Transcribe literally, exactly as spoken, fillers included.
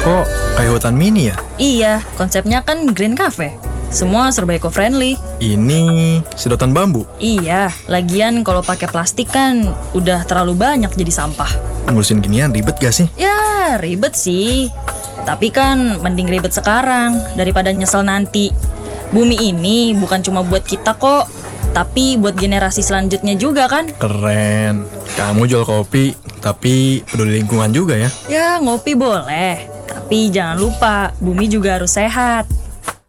Kok kayak hutan mini ya? Iya, konsepnya kan green cafe. Semua serba eco-friendly. Ini sedotan bambu. Iya, lagian kalau pakai plastik kan udah terlalu banyak jadi sampah. Ngurusin ginian ribet gak sih? Ya, ribet sih. Tapi kan mending ribet sekarang daripada nyesel nanti. Bumi ini bukan cuma buat kita kok, tapi buat generasi selanjutnya juga kan. Keren. Kamu jual kopi, tapi peduli lingkungan juga ya? Ya, ngopi boleh. Tapi jangan lupa, bumi juga harus sehat.